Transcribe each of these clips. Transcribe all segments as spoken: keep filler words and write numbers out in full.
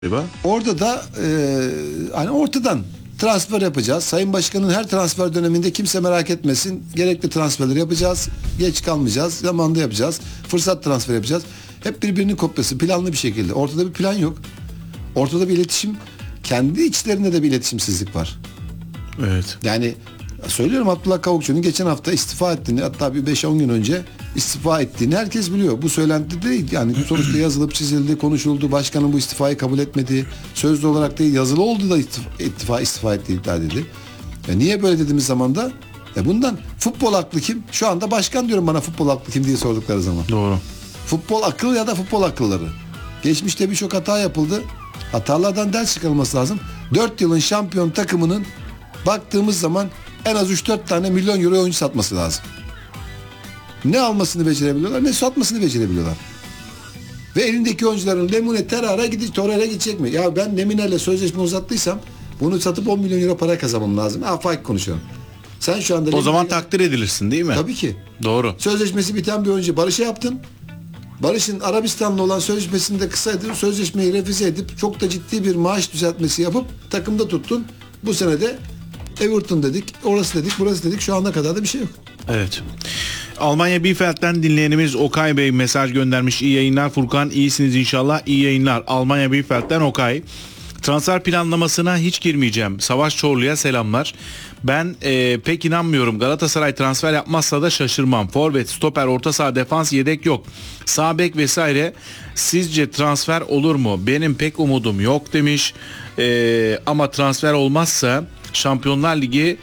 galiba. Orada da e, hani ortadan transfer yapacağız. Sayın Başkan'ın her transfer döneminde kimse merak etmesin. Gerekli transferleri yapacağız. Geç kalmayacağız. Zamanında yapacağız. Fırsat transferi yapacağız. Hep birbirinin kopyası. Planlı bir şekilde. Ortada bir plan yok. Ortada bir iletişim. Kendi içlerinde de bir iletişimsizlik var. Evet. Yani söylüyorum, Abdullah Kavukçu'nun geçen hafta istifa ettiğini, hatta bir beş on gün önce istifa ettiğini herkes biliyor. Bu söylenti değil. Yani sonuçta yazılıp çizildi, konuşuldu. Başkanın bu istifayı kabul etmediği, sözlü olarak değil yazılı oldu da istifa, istifa, istifa ettiği iddia edildi. Ya niye böyle dediğimiz zaman da ya bundan futbol aklı kim? Şu anda başkan diyorum, bana futbol aklı kim diye sordukları zaman. Doğru. Futbol akıl ya da futbol akılları. Geçmişte birçok hata yapıldı. Hatalardan ders çıkarılması lazım. dört yılın şampiyon takımının baktığımız zaman en az üç dört tane milyon euro oyuncu satması lazım. Ne almasını becerebiliyorlar, ne satmasını becerebiliyorlar. Ve elindeki oyuncuların Lemine Terrara gidecek, Torreira gidecek mi? Ya ben Lemine'yle sözleşme uzattıysam bunu satıp on milyon euro para kazanmam lazım. Ha, fark konuşuyorum. Sen şu anda O Lemine... zaman takdir edilirsin değil mi? Tabii ki. Doğru. Sözleşmesi biten bir oyuncu Barış'a yaptın. Barış'ın Arabistan'la olan sözleşmesinde kısaydı, sözleşmeyi refüze edip çok da ciddi bir maaş düzeltmesi yapıp takımda tuttun. Bu sene de Everton dedik, orası dedik, burası dedik. Şu ana kadar da bir şey yok. Evet. Almanya Bielefeld'den dinleyenimiz Okay Bey mesaj göndermiş. İyi yayınlar Furkan, iyisiniz inşallah. İyi yayınlar. Almanya Bielefeld'den Okay. Transfer planlamasına hiç girmeyeceğim. Savaş Çorlu'ya selamlar. Ben e, pek inanmıyorum. Galatasaray transfer yapmazsa da şaşırmam. Forvet, stoper, orta saha, defans, yedek yok. Sağ bek vesaire. Sizce transfer olur mu? Benim pek umudum yok demiş. E, ama transfer olmazsa Şampiyonlar Ligi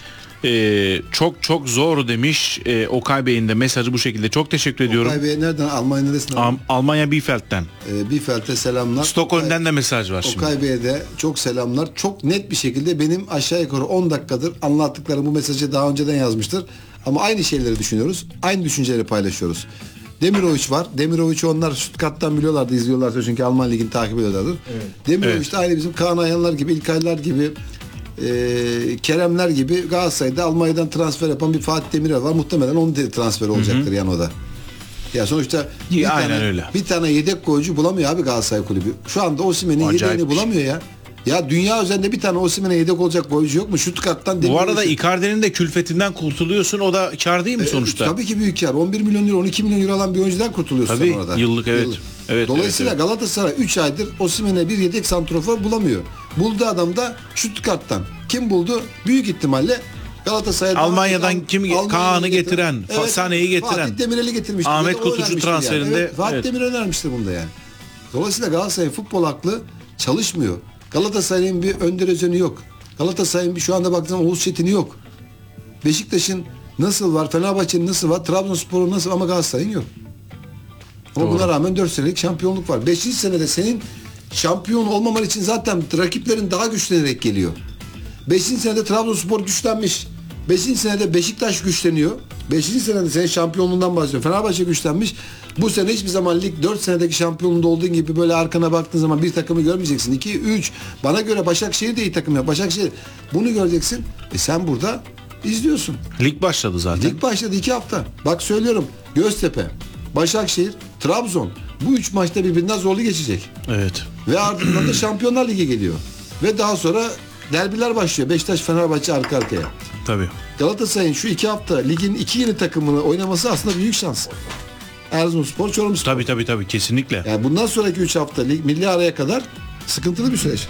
e, çok çok zor demiş. E, Okay Bey'in de mesajı bu şekilde. Çok teşekkür ediyorum. Okay Bey nereden? Almanya neresinden? Al- Almanya Bielefeld'den. Ee, Bielefeld'e selamlar. Stockholm'den de mesaj var şimdi. Okay Bey'e de çok selamlar. Çok net bir şekilde benim aşağı yukarı on dakikadır anlattıklarım bu mesajı daha önceden yazmıştır. Ama aynı şeyleri düşünüyoruz. Aynı düşünceleri paylaşıyoruz. Demirovic var. Demirovic'i onlar Stuttgart'tan biliyorlardı, izliyorlardı çünkü Alman Ligi'ni takip ediyorlardır. Evet. Demirovic Evet. de aynı bizim Kaan Ayhanlar gibi, İlkaylar gibi, e, Keremler gibi Galatasaray'da Almanya'dan transfer yapan bir Fatih Demirel var. Muhtemelen onun da transferi olacaktır yani o da. Ya sonuçta bir Ya, aynen tane, öyle. bir tane yedek golcü bulamıyor abi Galatasaray kulübü. Şu anda Osimhen'in Acayip yedeğini bir şey. bulamıyor ya. Ya dünya üzerinde bir tane Osimhen'e yedek olacak golcü yok mu? Stuttgart'tan Bu arada Demirovic'i- Icardi'nin de külfetinden kurtuluyorsun. O da kar değil mi sonuçta? Tabii ki büyük kar. on bir milyon euro, on iki milyon euro alan bir oyuncudan kurtuluyorsun Tabii, sen orada. yıllık, evet. Evet, Dolayısıyla evet, evet. Galatasaray üç aydır Osimhen'e bir yedek santrafor bulamıyor. Bulduğu adam da Stuttgart'tan. Kim buldu? Büyük ihtimalle Galatasaray'dan. Almanya'dan kim- Almanya'dan Kaan'ı getiren, getiren, Sané'yi getiren. Fatih Demirel'i getirmişti. Ahmet Ya da o Kutucu önermiştir transferinde, Evet, Fatih evet. Demirel önermiştir bunda yani. Dolayısıyla Galatasaray futbol aklı çalışmıyor. Galatasaray'ın bir öndürezyonu yok. Galatasaray'ın bir şu anda baktığında Oğuz Çetin'i yok. Beşiktaş'ın nasıl var, Fenerbahçe'nin nasıl var, Trabzonspor'un nasıl, ama Galatasaray'ın yok. Ama Doğru. buna rağmen dört senelik şampiyonluk var. beşinci senede senin şampiyon olmaman için zaten rakiplerin daha güçlenerek geliyor. beşinci senede Trabzonspor güçlenmiş. beşinci senede Beşiktaş güçleniyor. beşinci senede senin şampiyonluğundan bahsediyorum. Fenerbahçe güçlenmiş. Bu sene hiçbir zaman lig dört senedeki şampiyonluğunda olduğun gibi böyle arkana baktığın zaman bir takımı görmeyeceksin. iki, üç. Bana göre Başakşehir de iyi takım ya. Başakşehir. Bunu göreceksin. E sen burada izliyorsun. Lig başladı zaten. Lig başladı iki hafta. Bak söylüyorum. Göztepe, Başakşehir, Trabzon. Bu üç maçta birbirinden zorlu geçecek. Evet. Ve ardından da Şampiyonlar Ligi geliyor. Ve daha sonra derbiler başlıyor. Beşiktaş, Fenerbahçe arka arkaya. Tabii. Galatasaray'ın şu iki hafta ligin iki yeni takımını oynaması aslında büyük şans. Erzurumspor, Çorumspor. Tabii tabii tabii kesinlikle. Yani bundan sonraki üç hafta lig, milli araya kadar sıkıntılı bir süreç.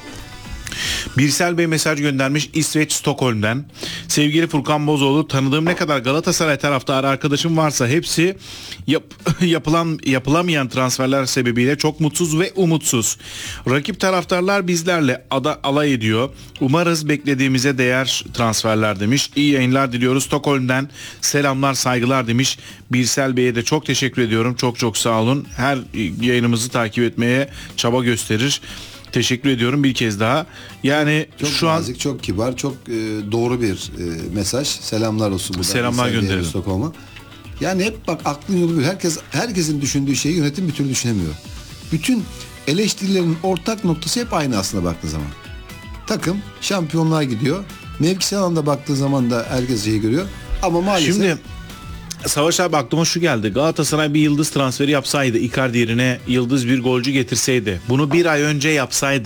Birsel Bey mesaj göndermiş İsveç Stockholm'den. Sevgili Furkan Bozoğlu, tanıdığım ne kadar Galatasaray taraftarı arkadaşım varsa hepsi yap, yapılan yapılamayan transferler sebebiyle çok mutsuz ve umutsuz. Rakip taraftarlar bizlerle ada, alay ediyor. Umarız beklediğimize değer transferler demiş. İyi yayınlar diliyoruz. Stockholm'den selamlar, saygılar demiş. Birsel Bey'e de çok teşekkür ediyorum. Çok çok sağ olun. Her yayınımızı takip etmeye çaba gösterir. Teşekkür ediyorum bir kez daha. Yani Çok şu an nazik, çok kibar, çok e, doğru bir e, mesaj. Selamlar olsun buradan. Selamlar Sevgili gönderelim. Stockholm'a. Yani hep bak aklın yolu bir. Herkes herkesin düşündüğü şeyi yönetim bir türlü düşünemiyor. Bütün eleştirilerin ortak noktası hep aynı aslında baktığı zaman. Takım şampiyonluğa gidiyor. Mevkisel anlamda baktığı zaman da herkes şeyi görüyor. Ama maalesef şimdi Savaş abi aklıma şu geldi. Galatasaray bir yıldız transferi yapsaydı, Icardi yerine yıldız bir golcü getirseydi, bunu bir ay önce yapsaydı